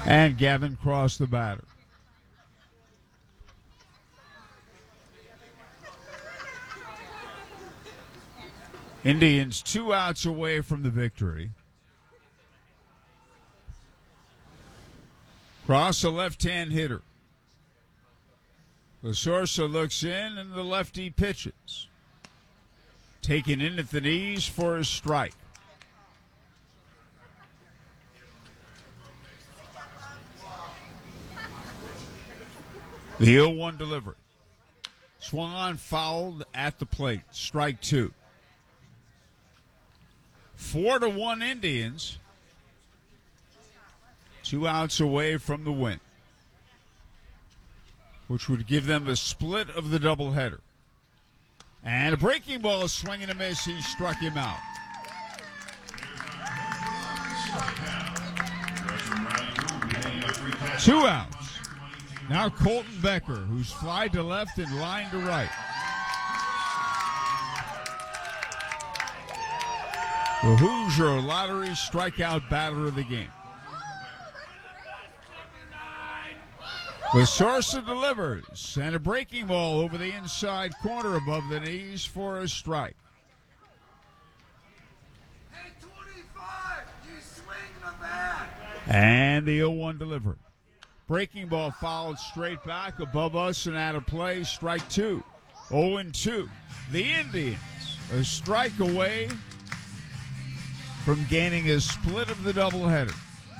And Gavin Cross, the batter. Indians 2 outs away from the victory. Cross, a left-hand hitter. Lasorsa looks in, and the lefty pitches. Taken in at the knees for a strike. The 0-1 delivery. Swung on, fouled at the plate. Strike 2. 4-1 Indians. 2 outs away from the win, which would give them a split of the doubleheader. And a breaking ball, swing and a miss. He struck him out. Two outs. Now Colton Becker, who's fly to left and line to right. The Hoosier Lottery strikeout batter of the game. Lasorsa delivers, and a breaking ball over the inside corner above the knees for a strike. Hey, 25, you swing the bat. And the 0-1 delivery. Breaking ball fouled straight back above us and out of play. Strike 2. 0-2. The Indians a strike away from gaining a split of the doubleheader.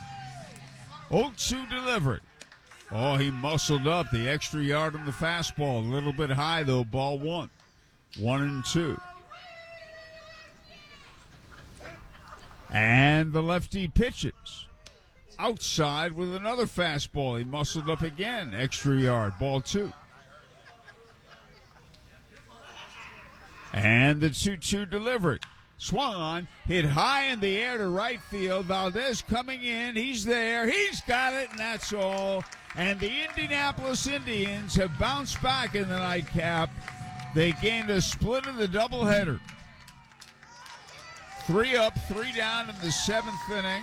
0-2 delivery. Oh, he muscled up the extra yard on the fastball. A little bit high, though. Ball 1. 1-2. And the lefty pitches. Outside with another fastball. He muscled up again. Extra yard. Ball 2. And the 2-2 delivery. Swung on, hit high in the air to right field. Valdez coming in. He's there. He's got it, and that's all. And the Indianapolis Indians have bounced back in the nightcap. They gained a split of the doubleheader. 3 up, 3 down in the 7th inning.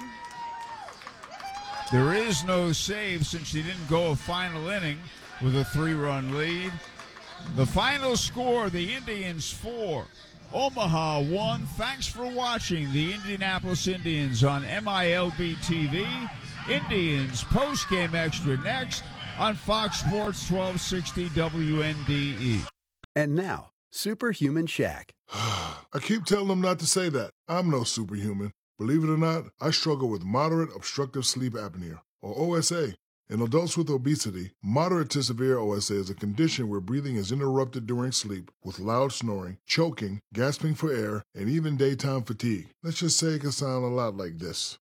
There is no save since he didn't go a final inning with a 3-run lead. The final score, the Indians 4, Omaha 1. Thanks for watching the Indianapolis Indians on MILB TV. Indians post-game extra next on Fox Sports 1260 WNDE. And now, Superhuman Shaq. I keep telling them not to say that. I'm no superhuman. Believe it or not, I struggle with moderate obstructive sleep apnea, or OSA. In adults with obesity, moderate to severe OSA is a condition where breathing is interrupted during sleep with loud snoring, choking, gasping for air, and even daytime fatigue. Let's just say it can sound a lot like this.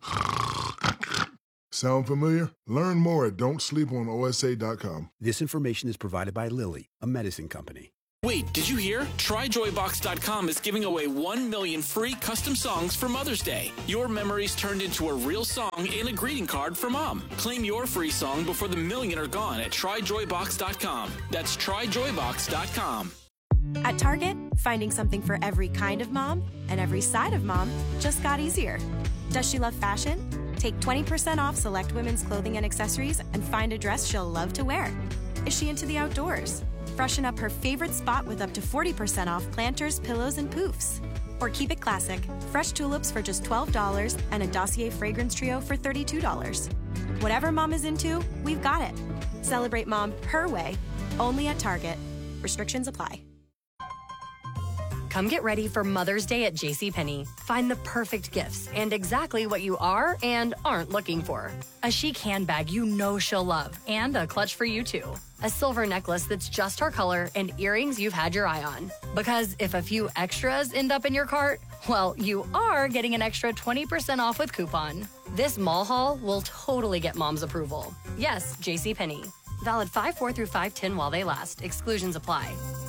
Sound familiar? Learn more at don'tsleeponosa.com. This information is provided by Lilly, a medicine company. Wait, did you hear? TryJoyBox.com is giving away 1 million free custom songs for Mother's Day. Your memories turned into a real song and a greeting card for Mom. Claim your free song before the million are gone at TryJoyBox.com. That's TryJoyBox.com. At Target, finding something for every kind of mom and every side of mom just got easier. Does she love fashion? Take 20% off select women's clothing and accessories and find a dress she'll love to wear. Is she into the outdoors? Freshen up her favorite spot with up to 40% off planters, pillows, and poofs. Or keep it classic. Fresh tulips for just $12 and a Dossier fragrance trio for $32. Whatever mom is into, we've got it. Celebrate mom her way, only at Target. Restrictions apply. Come get ready for Mother's Day at JCPenney. Find the perfect gifts and exactly what you are and aren't looking for. A chic handbag you know she'll love and a clutch for you too. A silver necklace that's just her color and earrings you've had your eye on. Because if a few extras end up in your cart, well, you are getting an extra 20% off with coupon. This mall haul will totally get mom's approval. Yes, JCPenney. Valid 5/4 through 5/10 while they last. Exclusions apply.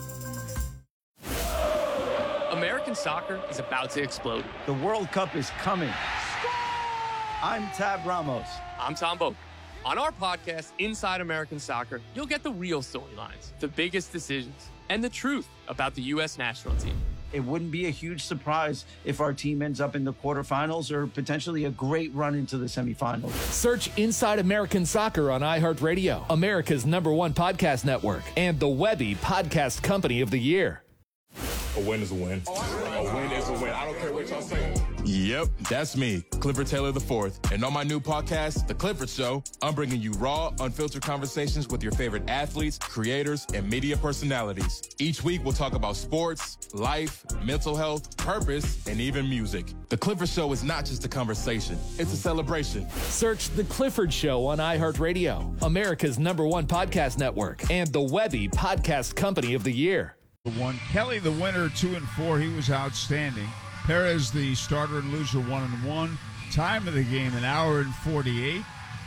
American soccer is about to explode. The World Cup is coming. I'm Tab Ramos. I'm Tom Boak. On our podcast, Inside American Soccer, you'll get the real storylines, the biggest decisions, and the truth about the U.S. national team. it wouldn't be a huge surprise if our team ends up in the quarterfinals or potentially a great run into the semifinals. Search Inside American Soccer on iHeartRadio, America's #1 podcast network, and the Webby Podcast Company of the Year. A win is a win. A win is a win. I don't care what y'all say. Yep, that's me, Clifford Taylor IV. And on my new podcast, The Clifford Show, I'm bringing you raw, unfiltered conversations with your favorite athletes, creators, and media personalities. Each week, we'll talk about sports, life, mental health, purpose, and even music. The Clifford Show is not just a conversation, it's a celebration. Search The Clifford Show on iHeartRadio, America's #1 podcast network, and the Webby Podcast Company of the Year. One Kelly, the winner, 2-4. He was outstanding. Perez, the starter and loser, 1-1. Time of the game, 1 hour and 48.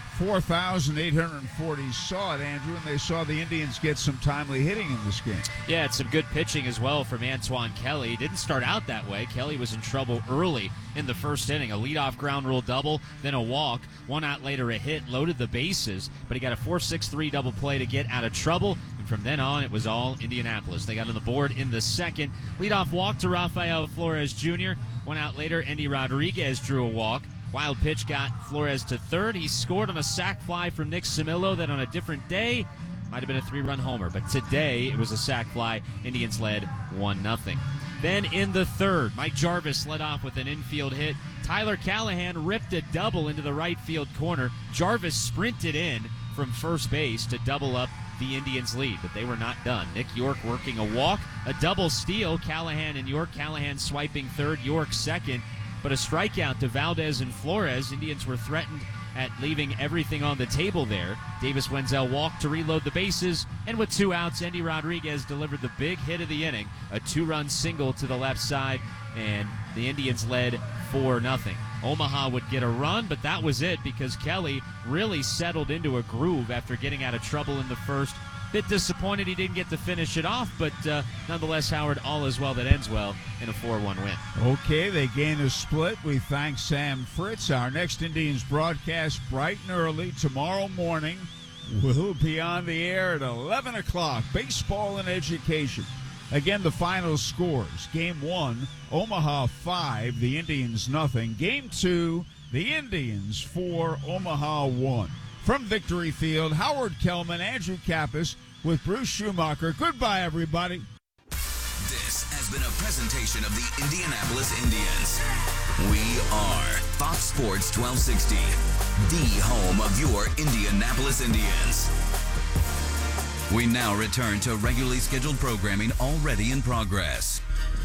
4,840 saw it, Andrew, and they saw the Indians get some timely hitting in this game. Yeah, it's some good pitching as well from Antoine Kelly. Didn't start out that way. Kelly was in trouble early in the first inning. A leadoff ground rule double, then a walk. 1 out later, a hit, loaded the bases, but he got a 4-6-3 double play to get out of trouble. And from then on, it was all Indianapolis. They got on the board in the second. Leadoff walk to Rafael Flores Jr. 1 out later, Endy Rodriguez drew a walk. Wild pitch got Flores to third. He scored on a sac fly from Nick Camillo that on a different day might have been a 3-run homer. But today it was a sac fly. Indians led 1-0. Then in the third, Mike Jarvis led off with an infield hit. Tyler Callahan ripped a double into the right field corner. Jarvis sprinted in from first base to double up the Indians' lead, but they were not done. Nick York working a walk, a double steal. Callahan and York. Callahan swiping third, York second. But a strikeout to Valdez and Flores. Indians were threatened at leaving everything on the table there. Davis Wenzel walked to reload the bases, and with 2 outs, Endy Rodriguez delivered the big hit of the inning, a 2-run single to the left side, and the Indians led 4-0. Omaha would get a run, but that was it because Kelly really settled into a groove after getting out of trouble in the first. Bit disappointed he didn't get to finish it off, but nonetheless, Howard, all is well that ends well in a 4-1 win. Okay, they gain a split. We thank Sam Fritz. Our next Indians broadcast bright and early tomorrow morning. We'll be on the air at 11 o'clock. Baseball and education. Again, the final scores. Game 1, Omaha 5, the Indians nothing. Game 2, the Indians 4, Omaha 1. From Victory Field, Howard Kellman, Andrew Kappas with Bruce Schumacher. Goodbye, everybody. This has been a presentation of the Indianapolis Indians. We are Fox Sports 1260, the home of your Indianapolis Indians. We now return to regularly scheduled programming already in progress.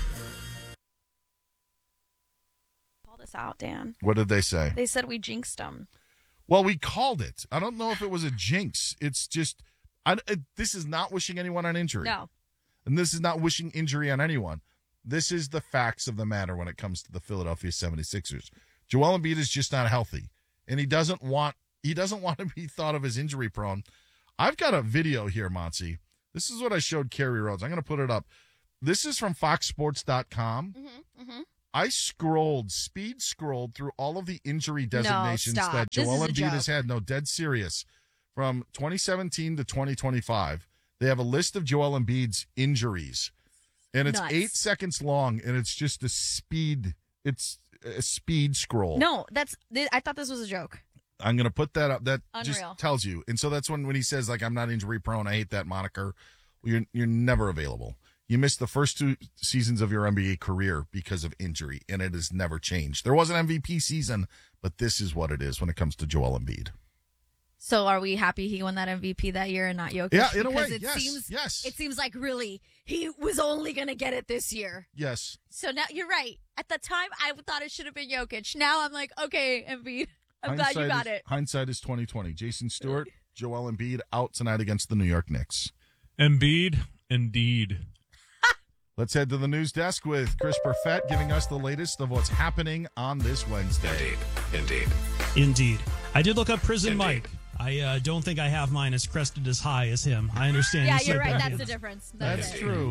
Call this out, Dan. What did they say? They said we jinxed them. Well, we called it. I don't know if it was a jinx. It's just, this is not wishing anyone an injury. No. And this is not wishing injury on anyone. This is the facts of the matter when it comes to the Philadelphia 76ers. Joel Embiid is just not healthy, and he doesn't want to be thought of as injury prone. I've got a video here, Monty. This is what I showed Kerry Rhodes. I'm going to put it up. This is from foxsports.com. I speed scrolled through all of the injury designations that Joel Embiid has had. No, dead serious. From 2017 to 2025, they have a list of Joel Embiid's injuries. And it's 8 seconds long, and it's just a speed scroll. No, I thought this was a joke. I'm going to put that up. That Unreal. just tells you. And so that's when he says, like, I'm not injury prone. I hate that moniker. You're never available. You missed the first 2 seasons of your NBA career because of injury, and it has never changed. There was an MVP season, but this is what it is when it comes to Joel Embiid. So are we happy he won that MVP that year and not Jokic? Yeah, in a way, yes. It seems like really he was only going to get it this year. Yes. So now you're right. At the time, I thought it should have been Jokic. Now I'm like, okay, Embiid, I'm glad you got it. Hindsight is 20/20. Jason Stewart, Joel Embiid out tonight against the New York Knicks. Embiid, indeed. Let's head to the news desk with Chris Perfett giving us the latest of what's happening on this Wednesday. Indeed. I did look up Prison Mike. I don't think I have mine as crested as high as him. I understand. Yeah, you're right. That's the difference. That's true. Yeah.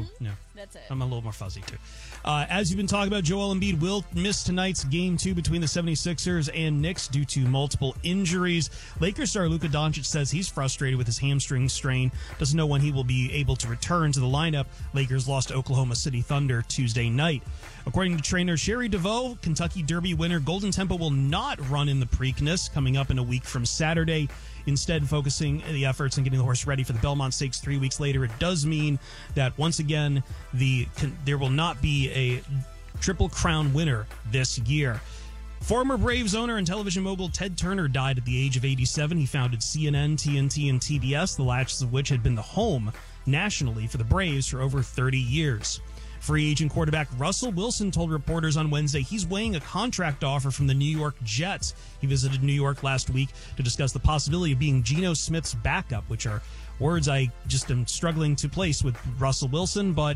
That's it. I'm a little more fuzzy, too. As you've been talking about, Joel Embiid will miss tonight's Game 2 between the 76ers and Knicks due to multiple injuries. Lakers star Luka Doncic says he's frustrated with his hamstring strain, doesn't know when he will be able to return to the lineup. Lakers lost to Oklahoma City Thunder Tuesday night. According to trainer Sherry DeVoe, Kentucky Derby winner Golden Temple will not run in the Preakness coming up in a week from Saturday. Instead, focusing the efforts and getting the horse ready for the Belmont Stakes 3 weeks later. It does mean that, once again, there will not be a Triple Crown winner this year. Former Braves owner and television mogul Ted Turner died at the age of 87. He founded CNN, TNT, and TBS, the latches of which had been the home nationally for the Braves for over 30 years. Free agent quarterback Russell Wilson told reporters on Wednesday he's weighing a contract offer from the New York Jets. He visited New York last week to discuss the possibility of being Geno Smith's backup, which are words I just am struggling to place with Russell Wilson, but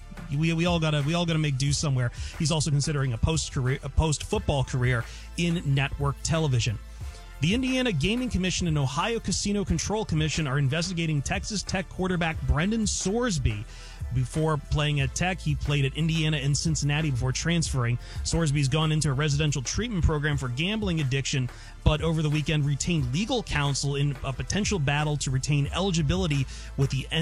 we all gotta make do somewhere. He's also considering a post-football career in network television. The Indiana Gaming Commission and Ohio Casino Control Commission are investigating Texas Tech quarterback Brendan Sorsby. Before playing at Tech, he played at Indiana and Cincinnati before transferring. Sorsby's gone into a residential treatment program for gambling addiction, but over the weekend retained legal counsel in a potential battle to retain eligibility with the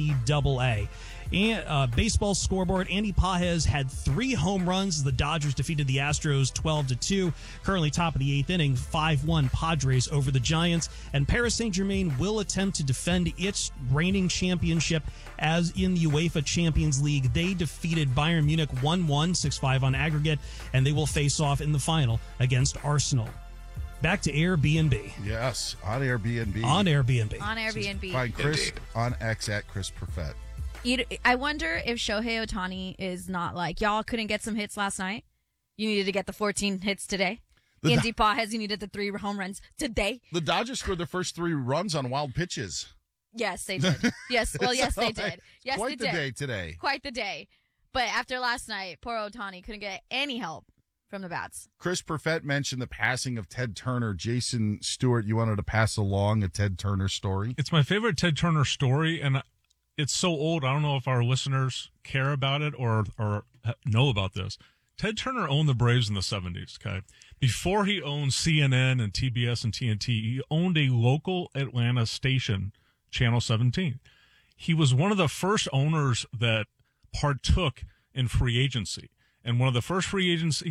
NCAA. And baseball scoreboard, Andy Pages had 3 home runs. The Dodgers defeated the Astros 12-2. Currently top of the 8th inning, 5-1 Padres over the Giants. And Paris Saint-Germain will attempt to defend its reigning championship as in the UEFA Champions League. They defeated Bayern Munich 1-1, 6-5 on aggregate, and they will face off in the final against Arsenal. Back to Airbnb. Yes, on Airbnb. On Airbnb. On Airbnb. Find Chris on X at Chris Perfett. I wonder if Shohei Ohtani is not like, y'all couldn't get some hits last night. You needed to get the 14 hits today. Andy Pages, you needed the 3 home runs today. The Dodgers scored their first 3 runs on wild pitches. Yes, they did. Yes, well, yes, they did. Yes, Quite they did. the day today. Quite the day. But after last night, poor Ohtani couldn't get any help from the bats. Chris Perfett mentioned the passing of Ted Turner. Jason Stewart, you wanted to pass along a Ted Turner story? It's my favorite Ted Turner story, and it's so old, I don't know if our listeners care about it or know about this. Ted Turner owned the Braves in the 70s, okay? Before he owned CNN and TBS and TNT, he owned a local Atlanta station, Channel 17. He was one of the first owners that partook in free agency. And one of the first free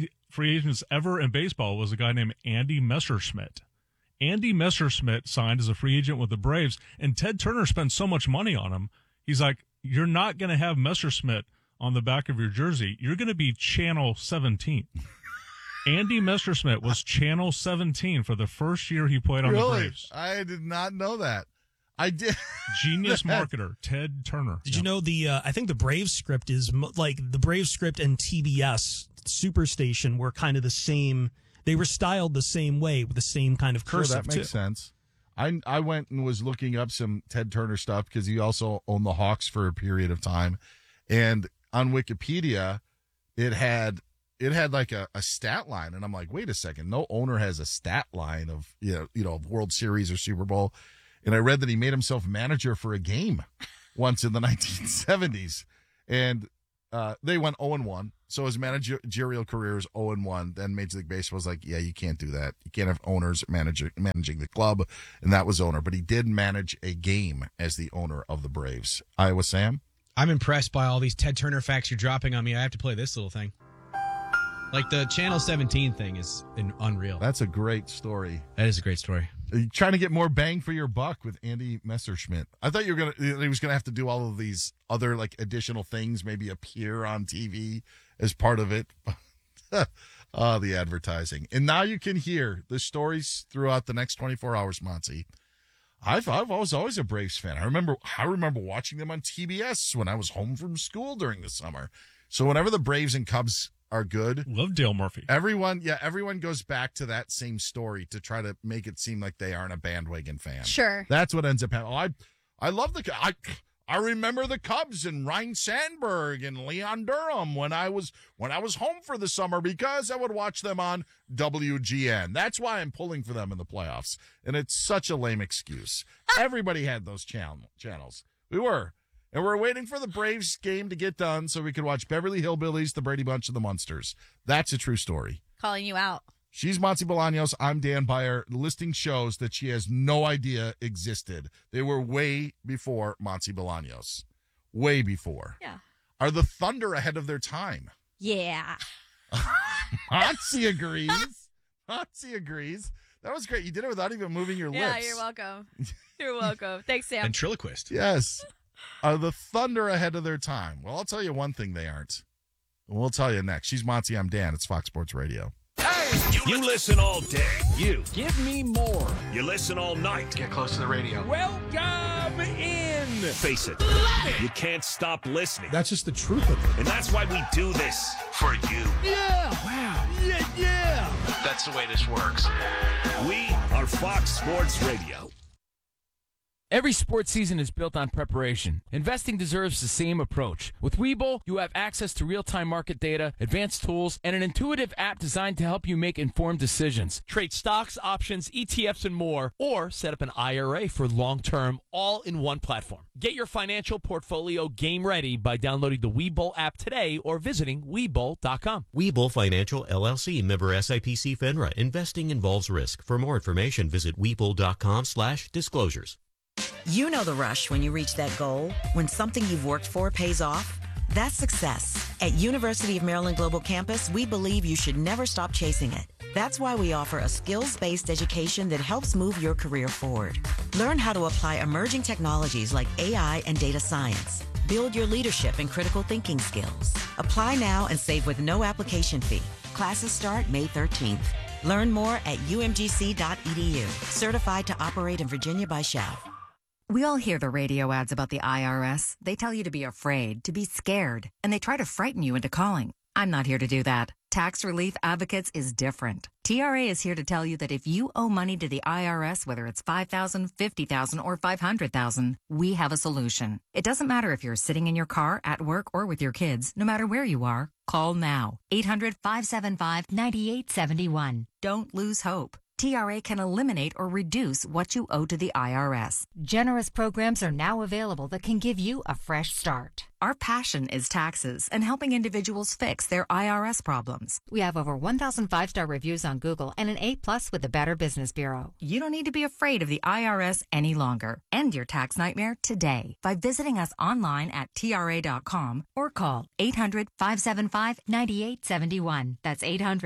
agents ever in baseball was a guy named Andy Messerschmidt. Andy Messerschmidt signed as a free agent with the Braves, and Ted Turner spent so much money on him. He's like, you're not going to have Messerschmidt on the back of your jersey. You're going to be Channel 17. Andy Messerschmidt was Channel 17 for the first year he played on the Braves. I did not know that. I did. Genius marketer, Ted Turner. Did you know I think the Braves script is like the Braves script and TBS Superstation were kind of the same. They were styled the same way with the same kind of cursive. Sure, that makes sense. I went and was looking up some Ted Turner stuff because he also owned the Hawks for a period of time. And on Wikipedia, it had like a stat line. And I'm like, wait a second. No owner has a stat line of, World Series or Super Bowl. And I read that he made himself manager for a game once in the 1970s. And they went 0-1. So his managerial career is 0-1. Then Major League Baseball was like, yeah, you can't do that. You can't have owners managing the club. And that was owner. But he did manage a game as the owner of the Braves. Iowa Sam? I'm impressed by all these Ted Turner facts you're dropping on me. I have to play this little thing. Like the Channel 17 thing is unreal. That's a great story. That is a great story. Are you trying to get more bang for your buck with Andy Messerschmidt? I thought he was gonna have to do all of these other like additional things, maybe appear on TV as part of it. The advertising. And now you can hear the stories throughout the next 24 hours, Monty. I was always a Braves fan. I remember watching them on TBS when I was home from school during the summer. So whenever the Braves and Cubs are good, love Dale Murphy. Everyone goes back to that same story to try to make it seem like they aren't a bandwagon fan. Sure, that's what ends up happening. I love I remember the Cubs and Ryne Sandberg and Leon Durham when I was home for the summer because I would watch them on WGN. That's why I'm pulling for them in the playoffs. And it's such a lame excuse. Everybody had those channels. We were. And we're waiting for the Braves game to get done so we can watch Beverly Hillbillies, the Brady Bunch, and the Munsters. That's a true story. Calling you out. She's Monty Bolaños. I'm Dan Beyer. Listing shows that she has no idea existed. They were way before Monty Bolaños. Way before. Yeah. Are the Thunder ahead of their time? Yeah. Monty agrees. Monty agrees. That was great. You did it without even moving your lips. Yeah, you're welcome. You're welcome. Thanks, Sam. Ventriloquist. Yes. Are the Thunder ahead of their time? Well, I'll tell you one thing they aren't. And we'll tell you next. She's Monty. I'm Dan. It's Fox Sports Radio. You listen all day. You. Give me more. You listen all night. Get close to the radio. Welcome in. Face it. You can't stop listening. That's just the truth of it. And that's why we do this. For you. Yeah. Wow. Yeah. That's the way this works. We are Fox Sports Radio. Every sports season is built on preparation. Investing deserves the same approach. With Webull, you have access to real-time market data, advanced tools, and an intuitive app designed to help you make informed decisions. Trade stocks, options, ETFs, and more, or set up an IRA for long-term, all in one platform. Get your financial portfolio game ready by downloading the Webull app today or visiting Webull.com. Webull Financial, LLC, member SIPC FINRA. Investing involves risk. For more information, visit Webull.com/disclosures. You know the rush when you reach that goal, when something you've worked for pays off. That's success. At University of Maryland Global Campus, we believe you should never stop chasing it. That's why we offer a skills-based education that helps move your career forward. Learn how to apply emerging technologies like AI and data science. Build your leadership and critical thinking skills. Apply now and save with no application fee. Classes start May 13th. Learn more at umgc.edu. Certified to operate in Virginia by Shell. We all hear the radio ads about the IRS. They tell you to be afraid, to be scared, and they try to frighten you into calling. I'm not here to do that. Tax Relief Advocates is different. TRA is here to tell you that if you owe money to the IRS, whether it's $5,000, $50,000, or $500,000, we have a solution. It doesn't matter if you're sitting in your car, at work, or with your kids. No matter where you are, call now. 800-575-9871. Don't lose hope. TRA can eliminate or reduce what you owe to the IRS. Generous programs are now available that can give you a fresh start. Our passion is taxes and helping individuals fix their IRS problems. We have over 1,000 5-star reviews on Google and an A+ with the Better Business Bureau. You don't need to be afraid of the IRS any longer. End your tax nightmare today by visiting us online at TRA.com or call 800-575-9871. That's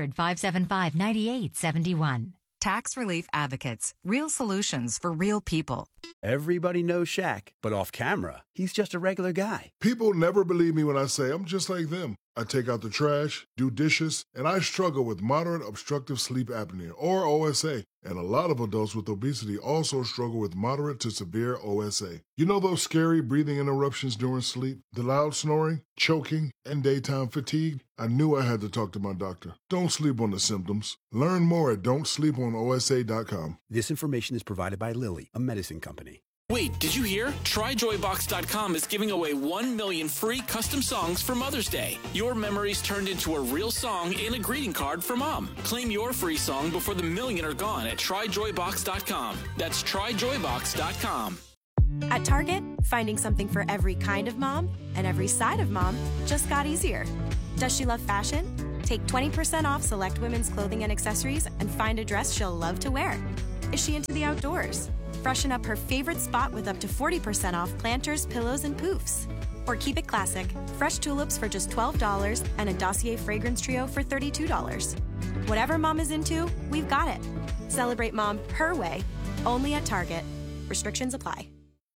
800-575-9871. Tax Relief Advocates. Real solutions for real people. Everybody knows Shaq, but off camera, he's just a regular guy. People never believe me when I say I'm just like them. I take out the trash, do dishes, and I struggle with moderate obstructive sleep apnea, or OSA. And a lot of adults with obesity also struggle with moderate to severe OSA. You know those scary breathing interruptions during sleep, the loud snoring, choking, and daytime fatigue? I knew I had to talk to my doctor. Don't sleep on the symptoms. Learn more at don'tsleeponosa.com. This information is provided by Lilly, a medicine company. Wait, did you hear? TryJoyBox.com is giving away 1 million free custom songs for Mother's Day. Your memories turned into a real song in a greeting card for Mom. Claim your free song before the million are gone at TryJoyBox.com. That's TryJoyBox.com. At Target, finding something for every kind of mom and every side of mom just got easier. Does she love fashion? Take 20% off select women's clothing and accessories and find a dress she'll love to wear. Is she into the outdoors? Freshen up her favorite spot with up to 40% off planters, pillows, and poofs. Or keep it classic. Fresh tulips for just $12 and a Dossier fragrance trio for $32. Whatever mom is into, we've got it. Celebrate mom her way, only at Target. Restrictions apply.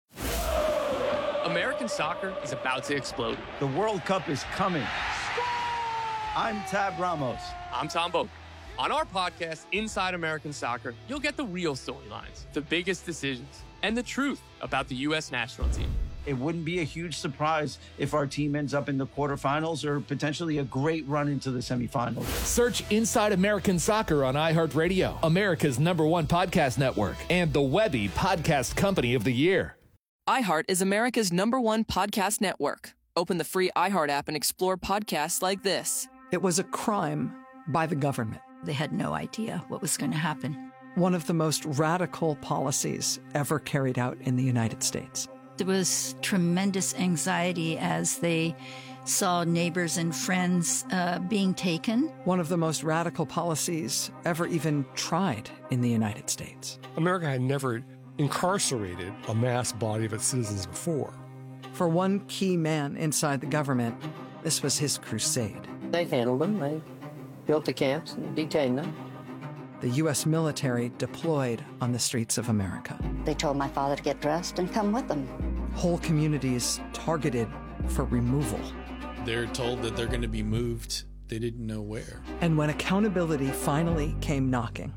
American soccer is about to explode. The World Cup is coming. I'm Tab Ramos. I'm Tom Boak. On our podcast, Inside American Soccer, you'll get the real storylines, the biggest decisions, and the truth about the U.S. national team. It wouldn't be a huge surprise if our team ends up in the quarterfinals or potentially a great run into the semifinals. Search Inside American Soccer on iHeartRadio, America's #1 podcast network, and the Webby Podcast Company of the Year. iHeart is America's #1 podcast network. Open the free iHeart app and explore podcasts like this. It was a crime by the government. They had no idea what was going to happen. One of the most radical policies ever carried out in the United States. There was tremendous anxiety as they saw neighbors and friends being taken. One of the most radical policies ever even tried in the United States. America had never incarcerated a mass body of its citizens before. For one key man inside the government, this was his crusade. They handled them. They built the camps and detained them. The U.S. military deployed on the streets of America. They told my father to get dressed and come with them. Whole communities targeted for removal. They're told that they're going to be moved. They didn't know where. And when accountability finally came knocking,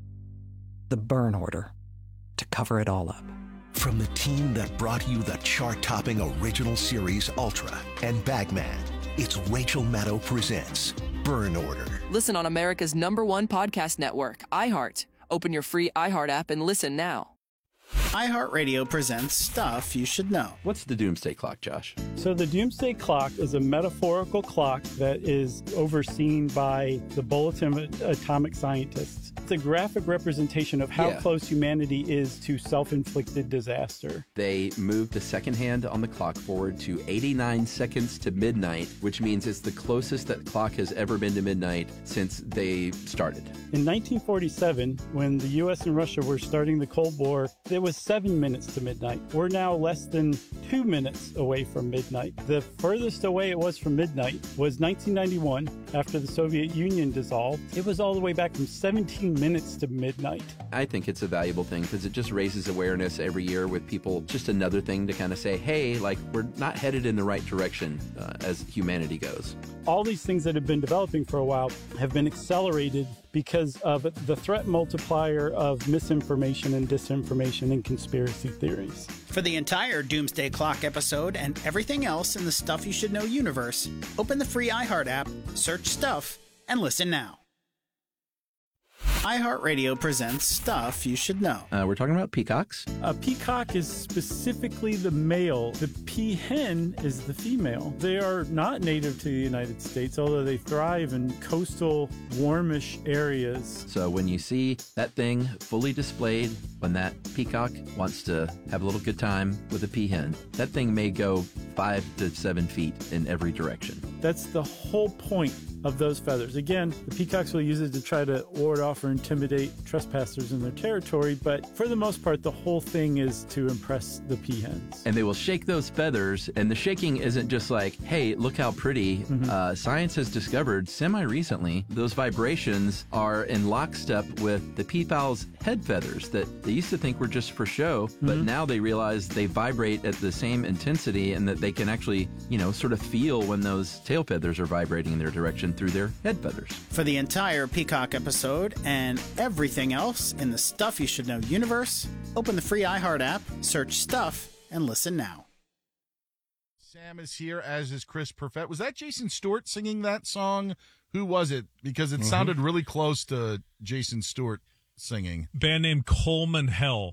the burn order to cover it all up. From the team that brought you the chart-topping original series Ultra and Bagman, it's Rachel Maddow presents Burn Order. Listen on America's #1 podcast network, iHeart. Open your free iHeart app and listen now. iHeartRadio presents Stuff You Should Know. What's the Doomsday Clock, Josh? So the Doomsday Clock is a metaphorical clock that is overseen by the Bulletin of Atomic Scientists. It's a graphic representation of how close humanity is to self-inflicted disaster. They moved the second hand on the clock forward to 89 seconds to midnight, which means it's the closest that clock has ever been to midnight since they started. In 1947, when the U.S. and Russia were starting the Cold War, it was 7 minutes to midnight. We're now less than 2 minutes away from midnight. The furthest away it was from midnight was 1991, after the Soviet Union dissolved. It was all the way back from 17 minutes to midnight. I think it's a valuable thing because it just raises awareness every year with people. Just another thing to kind of say, hey, like, we're not headed in the right direction as humanity goes. All these things that have been developing for a while have been accelerated because of the threat multiplier of misinformation and disinformation and conspiracy theories. For the entire Doomsday Clock episode and everything else in the Stuff You Should Know universe, open the free iHeart app, search Stuff, and listen now. iHeartRadio presents Stuff You Should Know. We're talking about peacocks. A peacock is specifically the male. The peahen is the female. They are not native to the United States, although they thrive in coastal, warmish areas. So when you see that thing fully displayed, when that peacock wants to have a little good time with a peahen, that thing may go 5 to 7 feet in every direction. That's the whole point of those feathers. Again, the peacocks will use it to try to ward off or intimidate trespassers in their territory, but for the most part, the whole thing is to impress the peahens. And they will shake those feathers, and the shaking isn't just like, hey, look how pretty. Science has discovered semi-recently those vibrations are in lockstep with the peafowl's head feathers that they used to think were just for show, but now they realize they vibrate at the same intensity and that they can actually, sort of feel when those tail feathers are vibrating in their direction through their head feathers. For the entire Peacock episode and everything else in the Stuff You Should Know universe, open the free iHeart app, search Stuff, and listen now. Sam is here, as is Chris Perfett. Was that Jason Stewart singing that song? Who was it? Because it sounded really close to Jason Stewart singing. Band named Coleman Hell.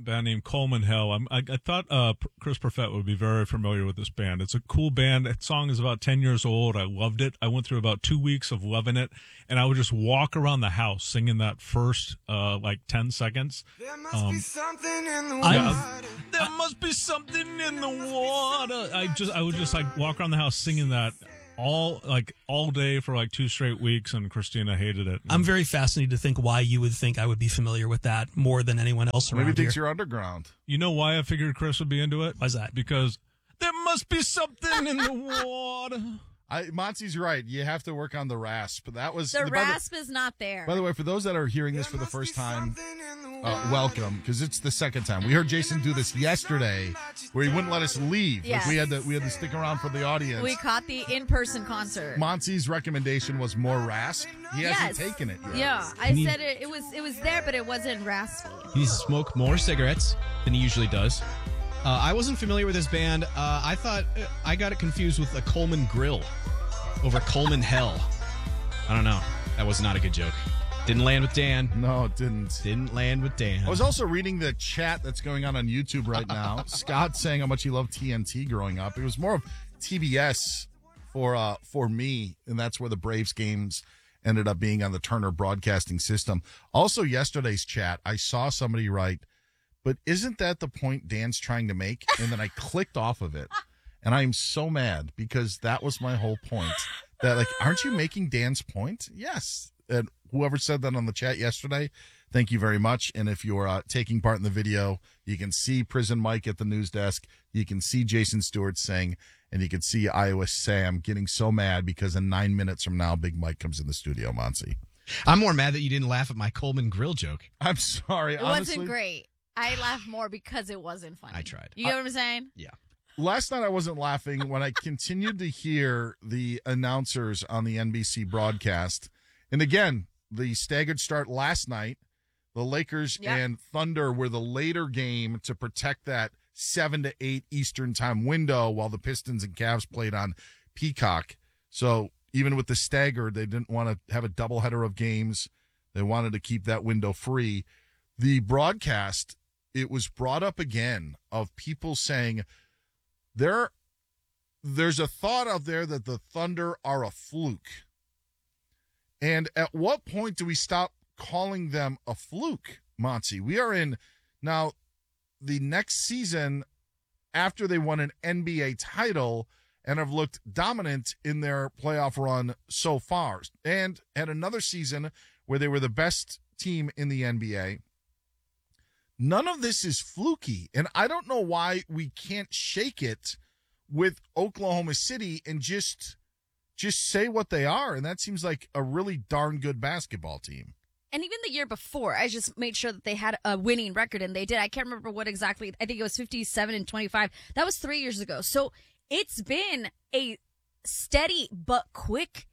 I thought Chris Perfett would be very familiar with this band. It's a cool band. That song is about 10 years old. I loved it. I went through about 2 weeks of loving it, and I would just walk around the house singing that first 10 seconds. There must be something in the water. There must be something in the water. I would just walk around the house singing that all day for 2 straight weeks, and Christina hated it. I'm very fascinated to think why you would think I would be familiar with that more than anyone else around Maybe he thinks here. you're underground. You know why I figured Chris would be into it? Why's that? Because there must be something in the water. Monty's right. You have to work on the rasp. That was the rasp is not there. By the way, for those that are hearing this for the first time, welcome, because it's the second time. We heard Jason do this yesterday, where he wouldn't let us leave. Yes. We had to stick around for the audience. We caught the in-person concert. Monty's recommendation was more rasp. He hasn't taken it yet. Yeah, I said it was there, but it wasn't raspy. He needs to smoke more cigarettes than he usually does. I wasn't familiar with this band. I thought I got it confused with a Coleman Grill over Coleman Hell. I don't know. That was not a good joke. Didn't land with Dan. No, it didn't. Didn't land with Dan. I was also reading the chat that's going on YouTube right now. Scott saying how much he loved TNT growing up. It was more of TBS for me, and that's where the Braves games ended up being on the Turner Broadcasting System. Also, yesterday's chat, I saw somebody write, but isn't that the point Dan's trying to make? And then I clicked off of it. And I'm so mad because that was my whole point. That, like, aren't you making Dan's point? Yes. And whoever said that on the chat yesterday, thank you very much. And if you're taking part in the video, you can see Prison Mike at the news desk. You can see Jason Stewart sing, and you can see Iowa Sam getting so mad because in 9 minutes from now, Big Mike comes in the studio, Monty. I'm more mad that you didn't laugh at my Coleman Grill joke. I'm sorry. It wasn't great. I laughed more because it wasn't funny. I tried. You get what I'm saying? Yeah. Last night I wasn't laughing when I continued to hear the announcers on the NBC broadcast. And again, the staggered start last night, the Lakers and Thunder were the later game to protect that 7 to 8 Eastern time window while the Pistons and Cavs played on Peacock. So even with the staggered, they didn't want to have a doubleheader of games. They wanted to keep that window free. The broadcast, it was brought up again of people saying, there's a thought out there that the Thunder are a fluke. And at what point do we stop calling them a fluke, Monty? We are in now the next season after they won an NBA title and have looked dominant in their playoff run so far. And had another season where they were the best team in the NBA. None of this is fluky, and I don't know why we can't shake it with Oklahoma City and just say what they are, and that seems like a really darn good basketball team. And even the year before, I just made sure that they had a winning record, and they did. I can't remember what exactly. I think it was 57-25. That was 3 years ago. So it's been a steady but quick,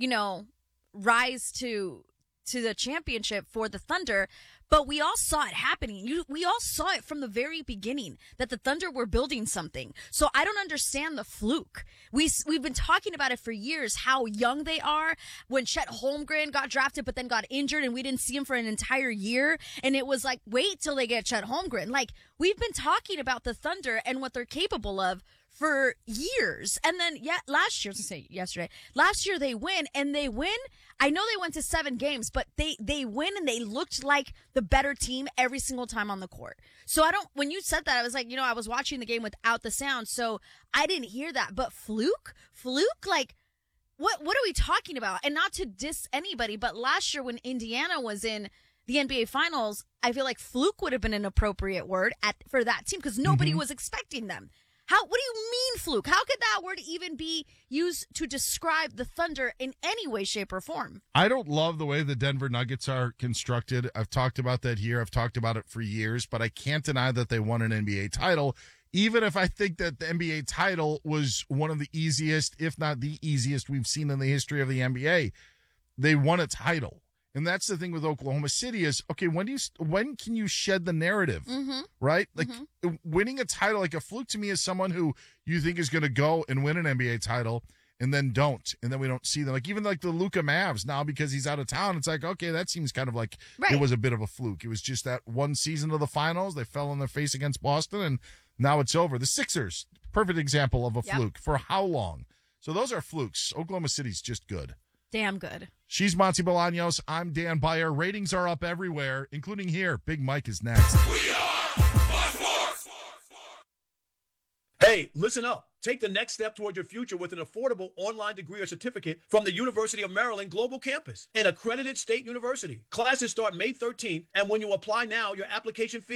rise to the championship for the Thunder. But we all saw it happening. We all saw it from the very beginning that the Thunder were building something. So I don't understand the fluke. We've been talking about it for years, how young they are. When Chet Holmgren got drafted but then got injured and we didn't see him for an entire year. And it was like, wait till they get Chet Holmgren. Like, we've been talking about the Thunder and what they're capable of for years. And then, last year they win, and they win. I know they went to 7 games, but they win, and they looked like the better team every single time on the court. So when you said that, I was like, I was watching the game without the sound, so I didn't hear that. But fluke, like, what are we talking about? And not to diss anybody, but last year when Indiana was in the NBA Finals, I feel like fluke would have been an appropriate word for that team because nobody was expecting them. What do you mean fluke? How could that word even be used to describe the Thunder in any way, shape, or form? I don't love the way the Denver Nuggets are constructed. I've talked about that here. I've talked about it for years, but I can't deny that they won an NBA title, even if I think that the NBA title was one of the easiest, if not the easiest, we've seen in the history of the NBA. They won a title. And that's the thing with Oklahoma City is, okay, when can you shed the narrative, right? Like winning a title, like a fluke to me is someone who you think is going to go and win an NBA title and then don't, and then we don't see them. Like even like the Luka Mavs now because he's out of town, it's like, okay, that seems kind of like It was a bit of a fluke. It was just that one season of the finals. They fell on their face against Boston, and now it's over. The Sixers, perfect example of a fluke. For how long? So those are flukes. Oklahoma City's just good. Damn good. She's Monty Bolaños. I'm Dan Beyer. Ratings are up everywhere, including here. Big Mike is next. Hey, listen up. Take the next step toward your future with an affordable online degree or certificate from the University of Maryland Global Campus, an accredited state university. Classes start May 13th, and when you apply now, your application fee